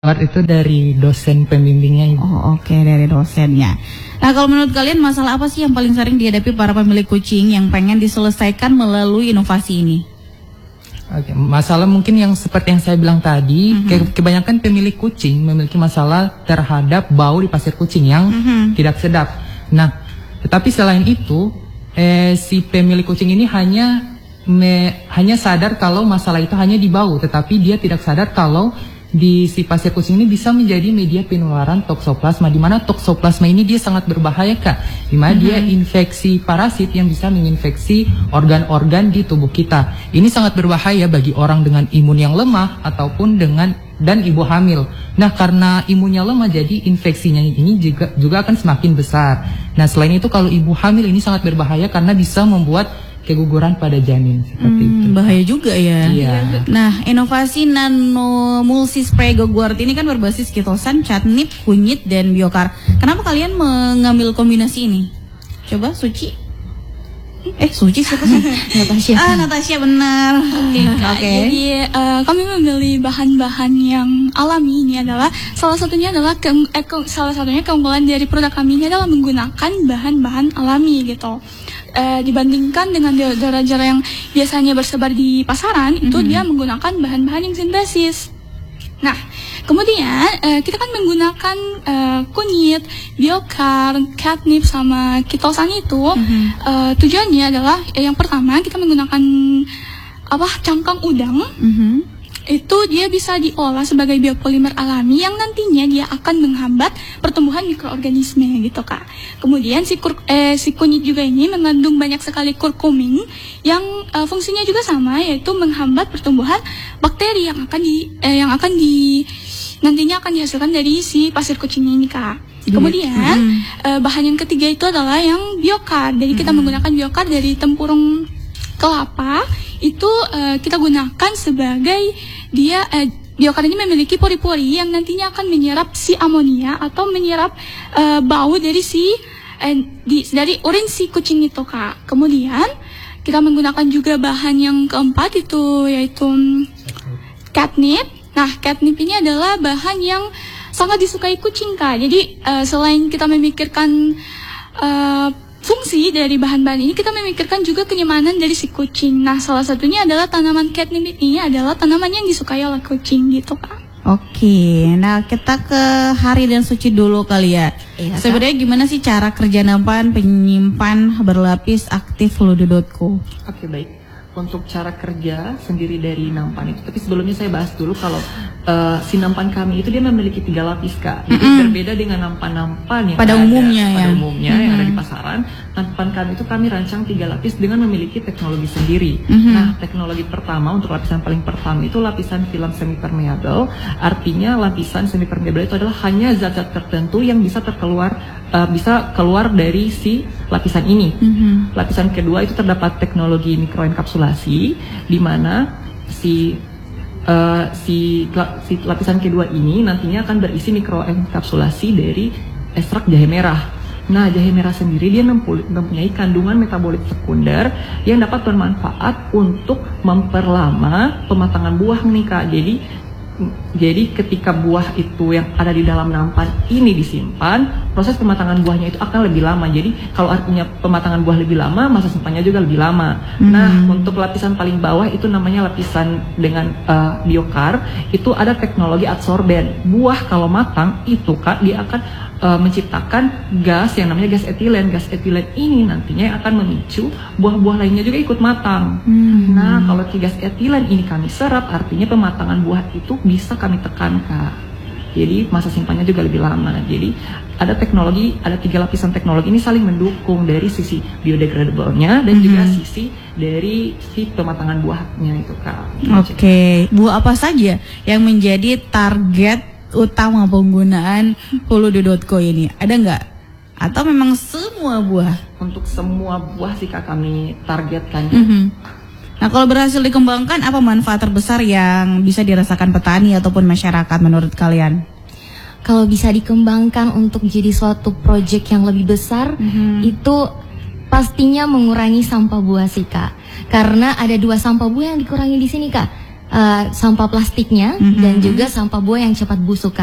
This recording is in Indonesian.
Itu dari dosen pembimbingnya. Oh oke, dari dosennya. Nah kalau menurut kalian masalah apa sih yang paling sering dihadapi para pemilik kucing yang pengen diselesaikan melalui inovasi ini? Oke, masalah mungkin yang seperti yang saya bilang tadi, kebanyakan pemilik kucing memiliki masalah terhadap bau di pasir kucing yang tidak sedap. Nah, tetapi selain itu, si pemilik kucing ini hanya sadar kalau masalah itu hanya di bau, tetapi dia tidak sadar kalau di si pasir kucing ini bisa menjadi media penularan toksoplasma, di mana toksoplasma ini dia sangat berbahaya Kak, di mana dia infeksi parasit yang bisa menginfeksi organ-organ di tubuh kita. Ini sangat berbahaya bagi orang dengan imun yang lemah ataupun dan ibu hamil. Nah, karena imunnya lemah jadi infeksinya ini juga akan semakin besar. Nah, selain itu kalau ibu hamil ini sangat berbahaya karena bisa membuat keguguran pada janin seperti itu. Bahaya juga ya. Iya. Nah, inovasi nano mulsi spray Goguard ini kan berbasis kitosan, catnip, kunyit, dan biokar. Kenapa kalian mengambil kombinasi ini? Coba Suci. Suci siapa sih? Natasha. Natasha benar. Oke. Jadi kami memilih bahan-bahan yang alami. Ini adalah salah satunya keunggulan dari produk kami ini adalah menggunakan bahan-bahan alami gitu. Dibandingkan dengan deodorant yang biasanya bersebar di pasaran, itu dia menggunakan bahan-bahan yang sintesis. Nah, kemudian kita kan menggunakan kunyit, biokar, catnip, sama kitosan itu. Tujuannya adalah yang pertama kita menggunakan cangkang udang. Itu dia bisa diolah sebagai biopolimer alami yang nantinya dia akan menghambat pertumbuhan mikroorganisme gitu Kak. Kemudian si kunyit juga ini mengandung banyak sekali kurkumin yang fungsinya juga sama, yaitu menghambat pertumbuhan bakteri yang nantinya akan dihasilkan dari si pasir kucing ini Kak. Kemudian bahan yang ketiga itu adalah yang biokar. Jadi kita menggunakan biokar dari tempurung kelapa. Itu kita gunakan sebagai biokar ini memiliki pori-pori yang nantinya akan menyerap si amonia atau menyerap bau dari dari urin si kucing itu Kak. Kemudian kita menggunakan juga bahan yang keempat itu yaitu catnip. Nah, catnip ini adalah bahan yang sangat disukai kucing Kak. Jadi selain kita memikirkan fungsi dari bahan-bahan ini, kita memikirkan juga kenyamanan dari si kucing. Nah, salah satunya adalah tanaman catnip ini adalah tanaman yang disukai oleh kucing gitu Kak. Oke, nah kita ke Hari dan Suci dulu kali ya. Iya, sebenarnya gimana sih cara kerja nampan penyimpan berlapis aktif ludo.co? Oke, baik. Untuk cara kerja sendiri dari nampan itu, tapi sebelumnya saya bahas dulu kalau si nampan kami itu dia memiliki 3 lapis Kak. Jadi berbeda dengan nampan-nampan yang pada umumnya yang ada di pasaran. Nampan kami itu kami rancang 3 lapis dengan memiliki teknologi sendiri. Nah, teknologi pertama untuk lapisan paling pertama itu lapisan film semi permeable. Artinya lapisan semi permeable itu adalah hanya zat-zat tertentu yang bisa keluar dari si lapisan ini. Lapisan kedua itu terdapat teknologi mikroenkapsulasi, di mana si lapisan kedua ini nantinya akan berisi mikroenkapsulasi dari ekstrak jahe merah. Nah, jahe merah sendiri dia mempunyai kandungan metabolit sekunder yang dapat bermanfaat untuk memperlama pematangan buah nih Kak. Jadi ketika buah itu yang ada di dalam nampan ini disimpan, proses pematangan buahnya itu akan lebih lama. Jadi kalau artinya pematangan buah lebih lama, masa simpannya juga lebih lama. Nah, untuk lapisan paling bawah itu namanya lapisan dengan biokar. Itu ada teknologi adsorben. Buah kalau matang itu Kak, dia akan menciptakan gas yang namanya gas etilen. Gas etilen ini nantinya yang akan memicu buah-buah lainnya juga ikut matang. Nah, kalau gas etilen ini kami serap, artinya pematangan buah itu bisa kami tekan Kak. Jadi masa simpannya juga lebih lama. Jadi ada 3 lapisan teknologi ini saling mendukung dari sisi biodegradable-nya dan juga sisi dari si pematangan buahnya itu Kak. Oke, buah apa saja yang menjadi target utama penggunaan ludo.co ini? Ada nggak? Atau memang semua buah? Untuk semua buah sih Kak kami targetkan. Nah, kalau berhasil dikembangkan, apa manfaat terbesar yang bisa dirasakan petani ataupun masyarakat menurut kalian? Kalau bisa dikembangkan untuk jadi suatu proyek yang lebih besar, itu pastinya mengurangi sampah buah sih Kak. Karena ada 2 sampah buah yang dikurangi di sini Kak. sampah plastiknya dan juga sampah buah yang cepat busuk.